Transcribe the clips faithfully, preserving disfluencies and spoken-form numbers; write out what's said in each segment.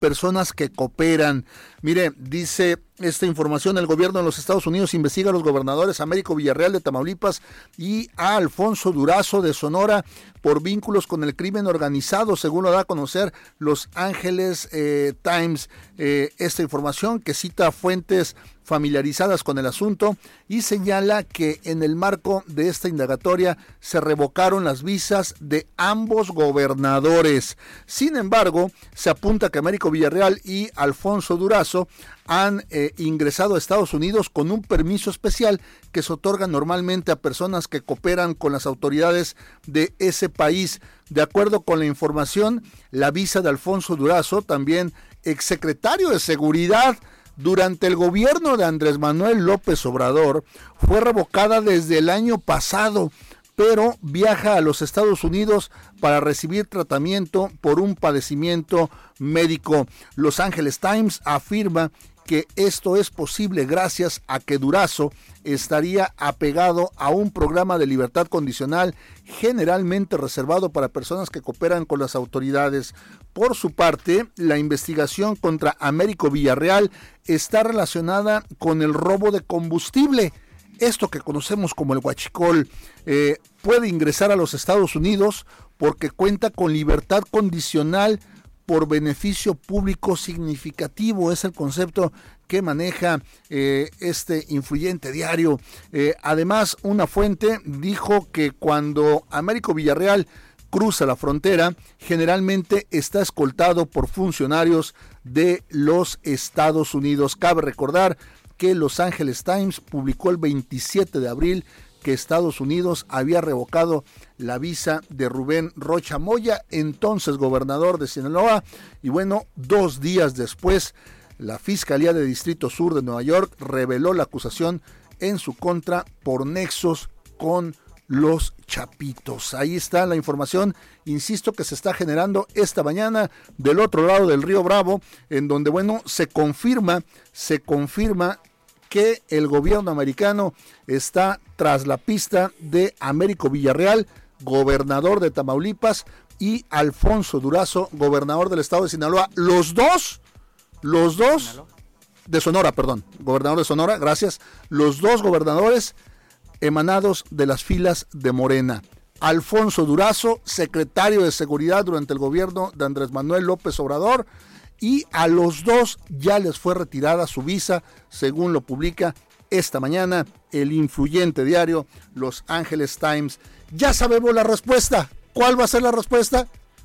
personas que cooperan. Mire, dice esta información, el gobierno de los Estados Unidos investiga a los gobernadores Américo Villarreal de Tamaulipas y a Alfonso Durazo de Sonora por vínculos con el crimen organizado, según lo da a conocer Los Angeles eh, Times. Eh, esta información que cita fuentes familiarizadas con el asunto y señala que en el marco de esta indagatoria se revocaron las visas de ambos gobernadores. Sin embargo, se apunta que Américo Villarreal y Alfonso Durazo han eh, ingresado a Estados Unidos con un permiso especial que se otorga normalmente a personas que cooperan con las autoridades de ese país. De acuerdo con la información, la visa de Alfonso Durazo, también exsecretario de Seguridad durante el gobierno de Andrés Manuel López Obrador, fue revocada desde el año pasado, pero viaja a los Estados Unidos para recibir tratamiento por un padecimiento médico. Los Angeles Times afirma que esto es posible gracias a que Durazo estaría apegado a un programa de libertad condicional generalmente reservado para personas que cooperan con las autoridades. Por su parte, la investigación contra Américo Villarreal está relacionada con el robo de combustible. Esto que conocemos como el huachicol, eh, puede ingresar a los Estados Unidos porque cuenta con libertad condicional por beneficio público significativo. Es el concepto que maneja eh, este influyente diario. Eh, además, una fuente dijo que cuando Américo Villarreal cruza la frontera, generalmente está escoltado por funcionarios de los Estados Unidos. Cabe recordar que Los Angeles Times publicó el veintisiete de abril que Estados Unidos había revocado la visa de Rubén Rocha Moya, entonces gobernador de Sinaloa, y bueno, dos días después, la Fiscalía de Distrito Sur de Nueva York reveló la acusación en su contra por nexos con los Chapitos. Ahí está la información, insisto, que se está generando esta mañana del otro lado del río Bravo, en donde, bueno, se confirma, se confirma que el gobierno americano está tras la pista de Américo Villarreal, gobernador de Tamaulipas, y Alfonso Durazo, gobernador del estado de Sinaloa. Los dos, los dos, de Sonora, perdón, gobernador de Sonora, gracias. Los dos gobernadores emanados de las filas de Morena. Alfonso Durazo, secretario de Seguridad durante el gobierno de Andrés Manuel López Obrador, y a los dos ya les fue retirada su visa, según lo publica esta mañana el influyente diario Los Angeles Times. Ya sabemos la respuesta. ¿Cuál va a ser la respuesta?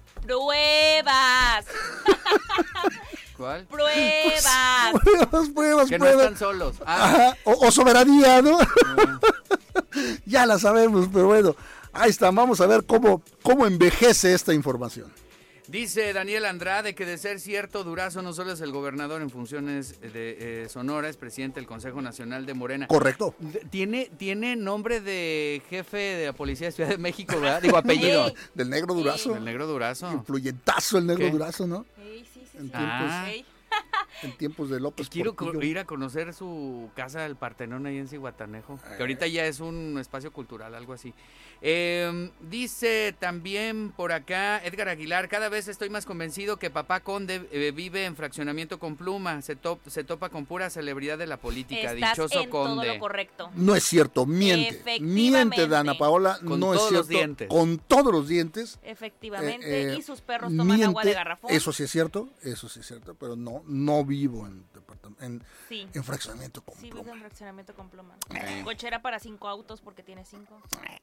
Pruebas. ¿Cuál? Pruebas. Pues, pruebas, pruebas, que pruebas. no están solos. Ah. Ajá, o, o soberanía, ¿no? Mm. Ya la sabemos, pero bueno, ahí está. Vamos a ver cómo, cómo envejece esta información. Dice Daniel Andrade que, de ser cierto, Durazo no solo es el gobernador en funciones de eh, Sonora, es presidente del Consejo Nacional de Morena. Correcto. Tiene, tiene nombre de jefe de la Policía de Ciudad de México, ¿verdad? Digo, apellido. Del Negro Durazo. Del Negro Durazo. Influyentazo el Negro ¿Qué? Durazo, ¿no? Sí, sí, sí. En sí. tiempos, Ah. en tiempos de López Quiero Portillo. co- ir a conocer su casa, el Partenón, ahí en Zihuatanejo, que ahorita ya es un espacio cultural, algo así. Eh, dice también por acá Edgar Aguilar: cada vez estoy más convencido que papá Conde eh, vive en fraccionamiento con pluma, se, top, se topa con pura celebridad de la política. Estás Dichoso en Conde. todo lo correcto. No es cierto, miente. Efectivamente. Miente, Dana Paola, Con no es todos cierto. los dientes. Con todos los dientes. Efectivamente, Eh, eh, y sus perros toman miente, agua de garrafón. Eso sí es cierto, eso sí es cierto, pero no, no vivo en, departam- en, Sí. en fraccionamiento con Sí, pluma. vive en fraccionamiento con pluma. Eh. Cochera para cinco autos porque tiene cinco.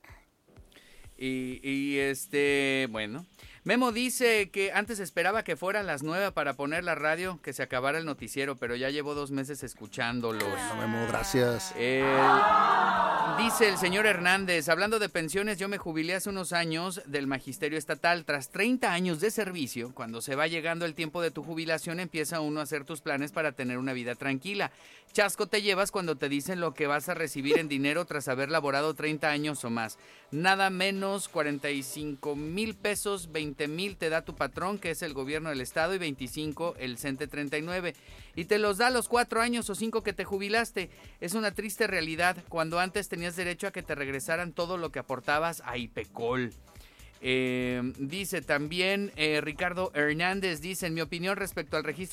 Y, y este, bueno, Memo dice que antes esperaba que fueran las nueve para poner la radio, que se acabara el noticiero, pero ya llevo dos meses escuchándolos. Bueno, Memo, gracias. Eh, dice el señor Hernández: hablando de pensiones, yo me jubilé hace unos años del magisterio estatal. Tras treinta años de servicio, cuando se va llegando el tiempo de tu jubilación, empieza uno a hacer tus planes para tener una vida tranquila. Chasco te llevas cuando te dicen lo que vas a recibir en dinero tras haber laborado treinta años o más. Nada menos cuarenta y cinco mil pesos, veinte mil te da tu patrón, que es el gobierno del estado, y veinticinco el CENTE treinta y nueve. Y te los da a los cuatro años o cinco que te jubilaste. Es una triste realidad cuando antes tenías derecho a que te regresaran todo lo que aportabas a IPECOL. Eh, dice también eh, Ricardo Hernández, dice, en mi opinión respecto al registro